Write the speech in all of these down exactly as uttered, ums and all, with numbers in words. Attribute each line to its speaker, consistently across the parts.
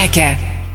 Speaker 1: prekę.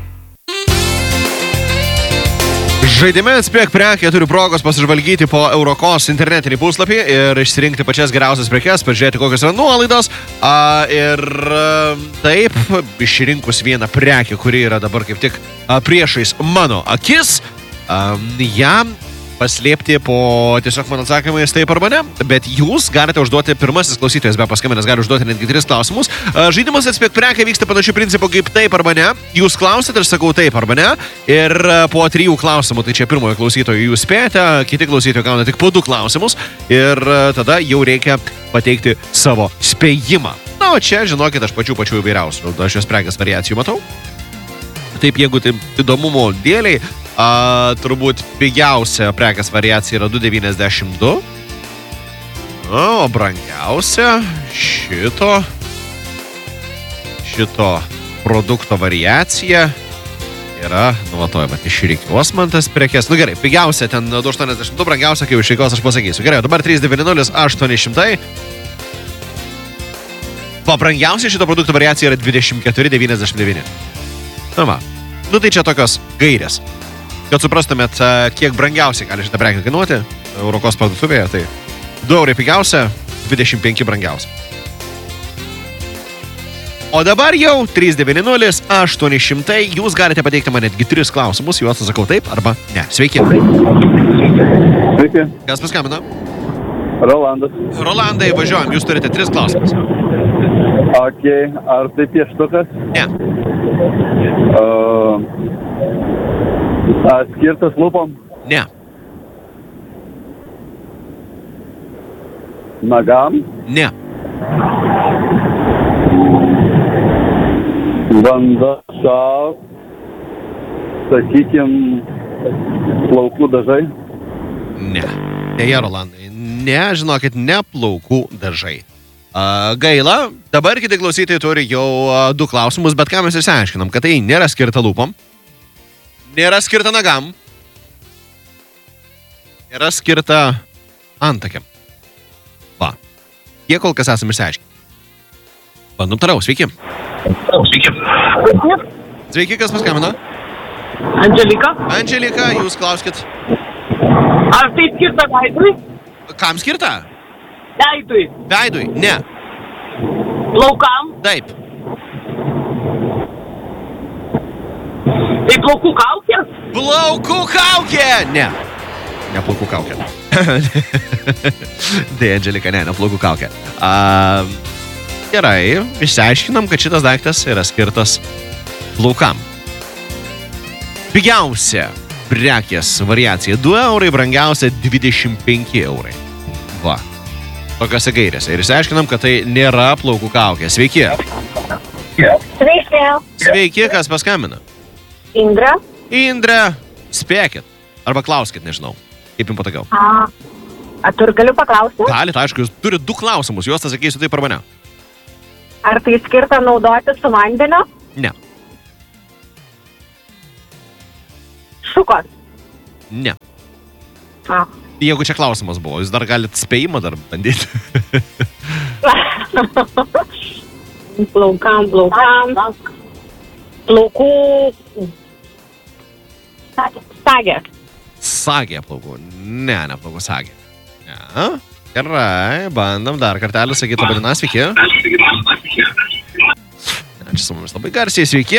Speaker 2: Žaidime Atspėk prekę turi progos pasižvalgyti po Eurokos internetinį puslapį ir išsirinkti pačias geriausias prekes, pažiūrėti kokios yra nuolaidos. A, ir a, taip, išrinkus vieną prekę, kuri yra dabar kaip tik a, priešais mano akis, a, ją paslėpti po tiesiog mano atsakymais taip arba ne, bet jūs galite užduoti, pirmasis klausytojas be paskambinęs gali užduoti netgi tris klausimus. Žaidimas Atspėk prekę vyksta panašiu principu kaip taip arba ne. Jūs klausite ir sakau taip arba ne. Ir po trijų klausimų, tai čia pirmojo klausytojo jūs spėjate, kiti klausytojai gauna tik po du klausimus ir tada jau reikia pateikti savo spėjimą. Na, o čia, žinokit, aš pačių pačių įvairiausių. Aš šios prekės variacijų matau. Taip, jeigu taip įdomumo dėliai, A, turbūt pigiausia prekės variacija yra du devyniasdešimt du. O brangiausia šito šito produkto variacija yra, nu va, bet išrikiuos man tas prekes. Nu gerai, pigiausia ten du aštuoniasdešimt du, brangiausia, kai išrikiuos aš pasakysiu. Gerai, dabar trys devyni nulis aštuoni šimtai. Pabrangiausia šito produkto variacija yra dvidešimt keturi devyniasdešimt devyni. Na va, nu tai čia tokios gairės. Kad suprastumėt, kiek brangiausiai gali šitą prekę kainuoti Eurokos parduotuvėje, tai du eurai pigiausia, dvidešimt penki brangiausia. O dabar jau trys devyni nulis aštuoni šimtai, jūs galite pateikti man netgi tris klausimus, juos atsakau taip arba ne. Sveiki.
Speaker 3: Sveiki.
Speaker 2: Kas paskambino?
Speaker 3: Rolandas.
Speaker 2: Rolandai, važiuojam, jūs turite tris klausimus.
Speaker 3: Ok, ar tai pieštukas?
Speaker 2: Ne.
Speaker 3: Uh, skirtas lūpom?
Speaker 2: Ne.
Speaker 3: Nagam?
Speaker 2: Ne.
Speaker 3: Banda šaut, sakykim, plaukų dažai?
Speaker 2: Ne. Deja, Rolandai, ne, žinokit, ne plaukų dažai. Uh, gaila, dabar kiti klausytojai turi jau uh, du klausimus, bet ką mes išsiaiškinam, kad tai nėra skirta lūpom, nėra skirta nagam, nėra skirta antakiam. Va, kiek kol kas esame išsiaiškinti. Bandom toliau, sveiki.
Speaker 4: Sveiki.
Speaker 2: Sveiki, kas paskambino?
Speaker 4: Andželika.
Speaker 2: Andželika, jūs klauskit.
Speaker 4: Ar tai skirta veidui?
Speaker 2: Kam skirta?
Speaker 4: Veidui.
Speaker 2: Veidui, ne.
Speaker 4: Plaukam?
Speaker 2: Taip.
Speaker 4: Tai plaukų kaukė?
Speaker 2: Plaukų kaukė! Ne. Ne plaukų kaukė. Tai, Andželika, ne, ne plaukų kaukė. Uh, gerai, išsiaiškinam, kad šitas daiktas yra skirtas plaukam. Pigiausia prekės variacija du eurai, brangiausia dvidešimt penki eurai. Va. Tokiose gairėse. Ir išsiaiškinam, kad tai nėra plaukų kaukė. Sveiki.
Speaker 5: Sveiki.
Speaker 2: Sveiki, kas paskambina?
Speaker 5: Indra.
Speaker 2: Indra, spėkit. Arba klauskit, nežinau. Kaip jums patogiau.
Speaker 5: A, a tu ir galiu paklausti?
Speaker 2: Galit, aišku, jūs turite du klausimus. Juos atsakysiu taip arba ne.
Speaker 5: Ar tai skirta naudoti su vandeniu?
Speaker 2: Ne.
Speaker 5: Šukos.
Speaker 2: Ne.
Speaker 5: A.
Speaker 2: Jeigu čia klausimas buvo, jūs dar galit spėjimą dar bandyti.
Speaker 5: Plaukam, plaukam. Plaukų. Sagė.
Speaker 2: Sagė plaukų. Ne, ne plaukų sagė. Ne. Gerai, bandom dar kartelį sakyti labai diena, sveiki. Ne, čia su mumis labai garsiai, sveiki.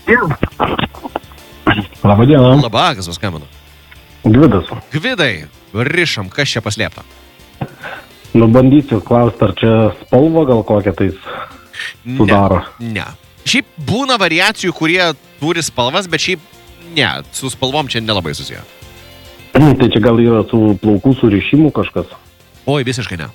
Speaker 6: Labą dieną.
Speaker 2: Labą, kas paskambino?
Speaker 6: Gvidas.
Speaker 2: Gvidai, rišam, kas čia paslėpta?
Speaker 6: Nu, bandysiu klausti, ar čia spalva gal kokią tais sudaro.
Speaker 2: Ne, ne. Šiaip būna variacijų, kurie turi spalvas, bet šiaip ne, su spalvom čia nelabai susiję.
Speaker 6: Tai čia gal yra su plaukų surišimu kažkas?
Speaker 2: Oi, visiškai ne.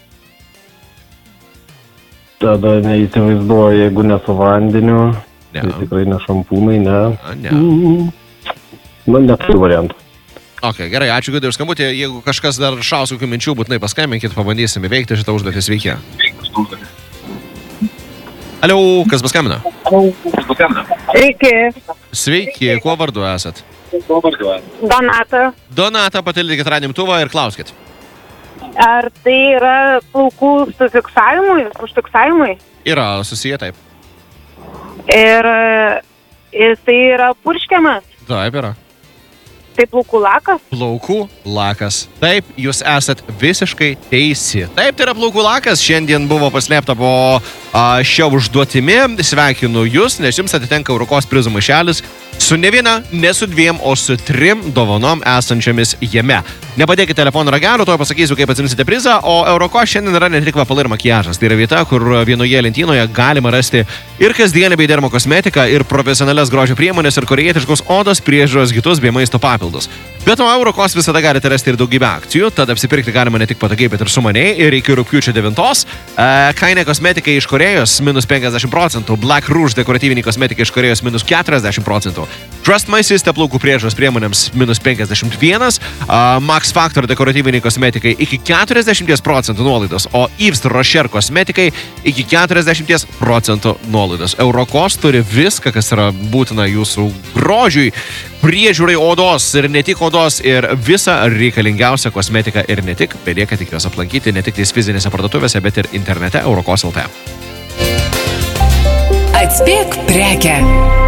Speaker 6: Tada neįsivaizduoju, jeigu ne su vandeniu,
Speaker 2: Ne.
Speaker 6: tai tikrai ne šampūnai, ne.
Speaker 2: A, ne.
Speaker 6: Na, neturiu variantų.
Speaker 2: Ok, gerai, ačiū, kad ir skambutė. Jeigu kažkas dar šaus kokių minčių, būtinai paskambinkit, pabandysim įveikti šitą užduotį. Sveiki. Alio, kas paskambina?
Speaker 5: Sveiki.
Speaker 2: Sveiki, kuo vardu esat?
Speaker 5: Donata.
Speaker 2: Donata, patildykit radimtuvą ir klauskit.
Speaker 5: Ar tai yra plaukų su fiksavimui, užfiksavimui?
Speaker 2: Yra susiję taip.
Speaker 5: Ir Ir tai yra purškiamas.
Speaker 2: Taip yra.
Speaker 5: Tai plaukų lakas.
Speaker 2: Plaukų lakas. Taip, jūs esat visiškai teisi. Taip, tai yra plaukų lakas. Šiandien buvo paslėpta po a, šio užduotimi. Sveikinu jūs, nes jums atitenka Eurokos prizų maišelis su ne viena, ne su dviem, o su trim dovanom esančiamis jame. Nepadėkite telefono ragelio, to pasakysiu, kaip atsimsite prizą, o Eurokos šiandien yra ne tik kvepalai ir makiažas. Tai yra vieta, kur vienoje lentynoje galima rasti ir kasdienį bei dermo kosmetiką, ir profesionalias grožio priemonės, ir korejietiškos odos priežiūros, kitus bei maisto papildus. Bet o Eurokos visada galite rasti ir daugybę akcijų, tad apsipirkti galima ne tik patogiai, bet ir sumaniai. Ir iki rugpjūčio devintos e, kainė kosmetikai iš Korėjos minus penkiasdešimt procentų, Black Rouge dekoratyviniai kosmetikai iš Korėjos minus keturiasdešimt procentų, Trust My Sister plaukų priežiūros priemonėms minus penkiasdešimt vienas, uh, Max Factor dekoratyviniai kosmetikai iki keturiasdešimt procentų nuolaidos, o Yves Rocher kosmetikai iki keturiasdešimt procentų nuolaidos. Eurokos turi viską, kas yra būtina jūsų grožiui, priežiūrai odos ir ne tik odos, ir visą reikalingiausią kosmetiką ir ne tik. Belieka tik juos aplankyti ne tik tais fizinėse parduotuvėse, bet ir internete Eurokos L T.
Speaker 1: Atspėk prekę.